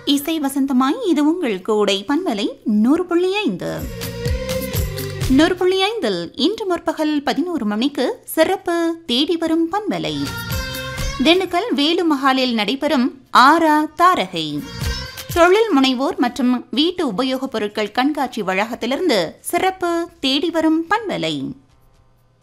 இசை வசந்தமாய் இது உங்கள் கோடை பண்பலை 100.5. 100.5 இன்று முற்பகல் 11 மணிக்கு சிறப்பு தேடி வரும் பண்பலை. திண்டுக்கல் வேலு மஹாலில் நடைபெறும் ஆரா தாரகை தொழில் முனைவோர் மற்றும் வீட்டு உபயோகப் பொருட்கள் கண்காட்சி வளாகத்திலிருந்து சிறப்பு தேடி வரும் பண்பலை.